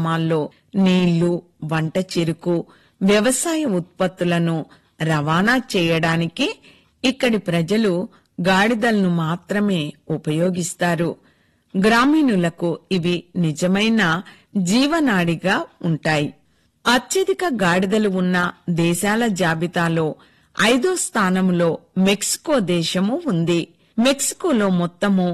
గ్రామాల్లో నీళ్లు, వంట చెరుకు, వ్యవసాయ ఉత్పత్తులను రవాణా చేయడానికి ఇక్కడి ప్రజలు గాడిదలను మాత్రమే ఉపయోగిస్తారు. గ్రామీణులకు ఇవి నిజమైన జీవనాడిగా ఉంటాయి. అత్యధిక గాడిదలు ఉన్న దేశాల జాబితాలో 5వ స్థానంలో మెక్సికో దేశము ఉంది. మెక్సికోలో మొత్తము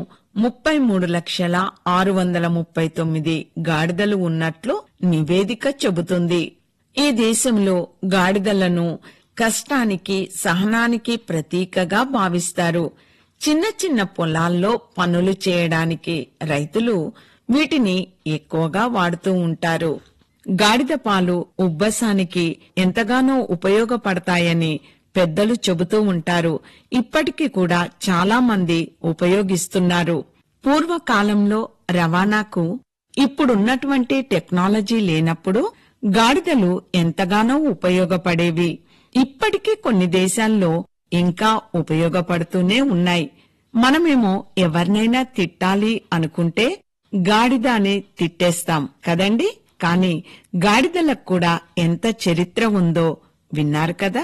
33,639,000 గాడిదలు ఉన్నట్లు నివేదిక చెబుతుంది. ఈ దేశంలో గాడిదలను కష్టానికి, సహనానికి ప్రతీకగా భావిస్తారు. చిన్న చిన్న పొలాల్లో పనులు చేయడానికి రైతులు వీటిని ఎక్కువగా వాడుతూ ఉంటారు. గాడిద పాలు ఉబ్బసానికి ఎంతగానో ఉపయోగపడతాయని పెద్దలు చెబుతూ ఉంటారు. ఇప్పటికీ కూడా చాలా మంది ఉపయోగిస్తున్నారు. పూర్వకాలంలో రవాణాకు ఇప్పుడున్నటువంటి టెక్నాలజీ లేనప్పుడు గాడిదలు ఎంతగానో ఉపయోగపడేవి. ఇప్పటికీ కొన్ని దేశాల్లో ఇంకా ఉపయోగపడుతూనే ఉన్నాయి. మనమేమో ఎవరినైనా తిట్టాలి అనుకుంటే గాడిద అని తిట్టేస్తాం కదండి. కానీ గాడిదలకు కూడా ఎంత చరిత్ర ఉందో విన్నారు కదా.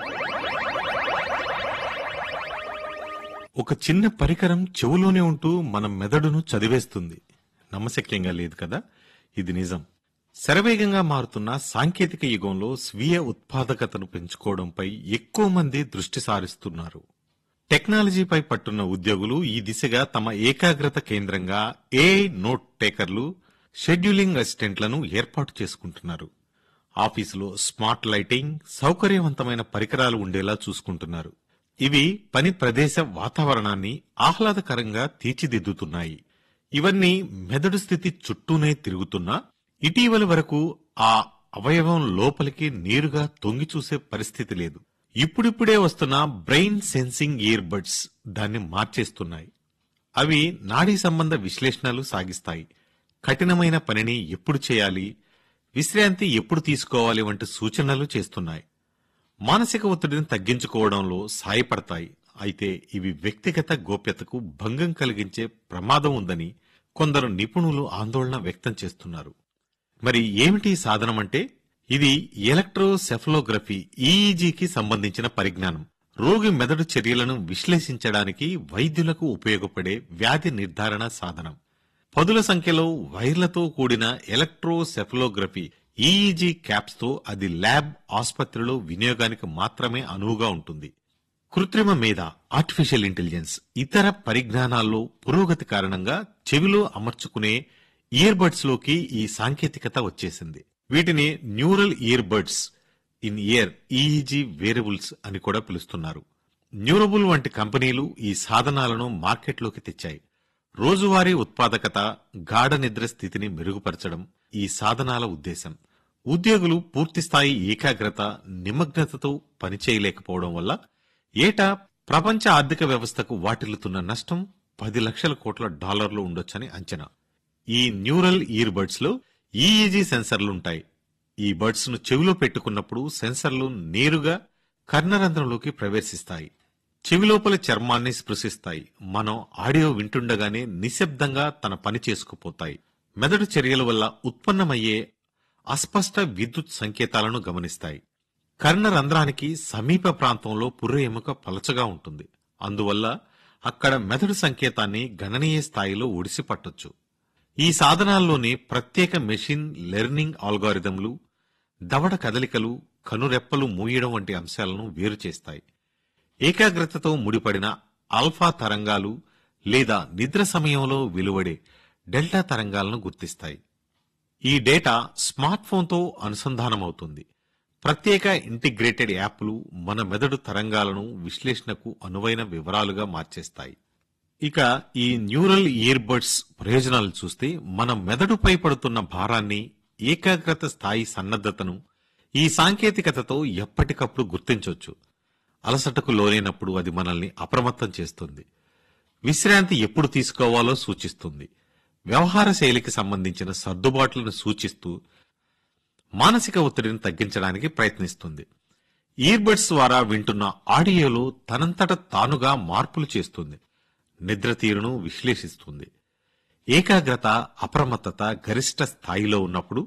ఒక చిన్న పరికరం చెవులోనే ఉంటూ మన మెదడును చదివేస్తుంది. నమ్మశక్యంగా లేదు కదా. ఇది నిజం. శరవేగంగా మారుతున్న సాంకేతిక యుగంలో స్వీయ ఉత్పాదకతను పెంచుకోవడంపై ఎక్కువ మంది దృష్టి సారిస్తున్నారు. టెక్నాలజీపై పట్టున్న ఉద్యోగులు ఈ దిశగా తమ ఏకాగ్రత కేంద్రంగా ఏఐ నోట్ టేకర్లు, షెడ్యూలింగ్ అసిస్టెంట్లను ఏర్పాటు చేసుకుంటున్నారు. ఆఫీసులో స్మార్ట్ లైటింగ్, సౌకర్యవంతమైన పరికరాలు ఉండేలా చూసుకుంటున్నారు. ఇవి పని ప్రదేశ వాతావరణాన్ని ఆహ్లాదకరంగా తీర్చిదిద్దుతున్నాయి. ఇవన్నీ మెదడు స్థితి చుట్టూనే తిరుగుతున్నా ఇటీవలి వరకు ఆ అవయవం లోపలికి నేరుగా తొంగి చూసే పరిస్థితి లేదు. ఇప్పుడిప్పుడే వస్తున్న బ్రెయిన్ సెన్సింగ్ ఇయర్ బడ్స్ దాన్ని మార్చేస్తున్నాయి. అవి నాడీ సంబంధ విశ్లేషణలు సాగిస్తాయి. కఠినమైన పనిని ఎప్పుడు చేయాలి, విశ్రాంతి ఎప్పుడు తీసుకోవాలి వంటి సూచనలు చేస్తున్నాయి. మానసిక ఒత్తిడిని తగ్గించుకోవడంలో సాయపడతాయి. అయితే ఇవి వ్యక్తిగత గోప్యతకు భంగం కలిగించే ప్రమాదం ఉందని కొందరు నిపుణులు ఆందోళన వ్యక్తం చేస్తున్నారు. మరి ఏమిటి సాధనం అంటే? ఇది ఎలక్ట్రోసెఫలోగ్రఫీ, ఈఈజీకి సంబంధించిన పరిజ్ఞానం. రోగి మెదడు చర్యలను విశ్లేషించడానికి వైద్యులకు ఉపయోగపడే వ్యాధి నిర్ధారణ సాధనం. పదుల సంఖ్యలో వైర్లతో కూడిన ఎలక్ట్రోసెఫలోగ్రఫీ ఈఈజీ క్యాప్స్ తో అది ల్యాబ్, ఆసుపత్రిలో వినియోగానికి మాత్రమే అనువుగా ఉంటుంది. కృత్రిమ మేధ, ఆర్టిఫిషియల్ ఇంటెలిజెన్స్, ఇతర పరిజ్ఞానాల్లో పురోగతి కారణంగా చెవిలో అమర్చుకునే ఇయర్ బడ్స్ లోకి ఈ సాంకేతికత వచ్చేసింది. వీటిని neural ear buds in year EEG variables అని కూడా పిలుస్తున్నారు. న్యూరబుల్ వంటి కంపెనీలు ఈ సాధనాలను మార్కెట్లోకి తెచ్చాయి. రోజువారీ ఉత్పాదకత, గాఢ నిద్ర స్థితిని మెరుగుపరచడం ఈ సాధనాల ఉద్దేశం. ఉద్యోగులు పూర్తిస్థాయి ఏకాగ్రత, నిమగ్నతతో పనిచేయలేకపోవడం వల్ల ఏటా ప్రపంచ ఆర్థిక వ్యవస్థకు వాటిల్లుతున్న నష్టం $10 లక్షల కోట్ల ఉండొచ్చని అంచనా. ఈ న్యూరల్ ఇయర్ బడ్స్ లో ఈఈజీ సెన్సర్లుంటాయి. ఈ బడ్స్ ను చెవిలో పెట్టుకున్నప్పుడు సెన్సర్లు నేరుగా కర్ణరంధ్రంలోకి ప్రవేశిస్తాయి. చెవిలోపల చర్మాన్ని స్పృశిస్తాయి. మనం ఆడియో వింటుండగానే నిశ్శబ్దంగా తన పని చేసుకుపోతాయి. మెదడు చర్యల వల్ల ఉత్పన్నమయ్యే అస్పష్ట విద్యుత్ సంకేతాలను గమనిస్తాయి. కర్ణరంధ్రానికి సమీప ప్రాంతంలో పుర్రె ఎముక పలచగా ఉంటుంది. అందువల్ల అక్కడ మెదడు సంకేతాన్ని గణనీయ స్థాయిలో ఒడిసి పట్టొచ్చు. ఈ సాధనాల్లోని ప్రత్యేక మెషిన్ లెర్నింగ్ ఆల్గారిథంలు దవడ కదలికలు, కనురెప్పలు మూయడం వంటి అంశాలను వేరు చేస్తాయి. ఏకాగ్రతతో ముడిపడిన ఆల్ఫా తరంగాలు లేదా నిద్ర సమయంలో వెలువడే డెల్టా తరంగాలను గుర్తిస్తాయి. ఈ డేటా స్మార్ట్ ఫోన్తో అనుసంధానమవుతుంది. ప్రత్యేక ఇంటిగ్రేటెడ్ యాప్లు మన మెదడు తరంగాలను విశ్లేషణకు అనువైన వివరాలుగా మార్చేస్తాయి. ఇక ఈ న్యూరల్ ఇయర్ బడ్స్ ప్రయోజనాలు చూస్తే మన మెదడుపై పడుతున్న భారాన్ని, ఏకాగ్రత స్థాయి సన్నద్ధతను ఈ సాంకేతికతతో ఎప్పటికప్పుడు గుర్తించొచ్చు. అలసటకు లోనైనప్పుడు అది మనల్ని అప్రమత్తం చేస్తుంది. విశ్రాంతి ఎప్పుడు తీసుకోవాలో సూచిస్తుంది. వ్యవహార శైలికి సంబంధించిన సర్దుబాట్లను సూచిస్తూ మానసిక ఒత్తిడిని తగ్గించడానికి ప్రయత్నిస్తుంది. ఇయర్బడ్స్ ద్వారా వింటున్న ఆడియోలో తనంతట తానుగా మార్పులు చేస్తుంది. నిద్ర తీరును విశ్లేషిస్తుంది. ఏకాగ్రత, అప్రమత్తత గరిష్ట స్థాయిలో ఉన్నప్పుడు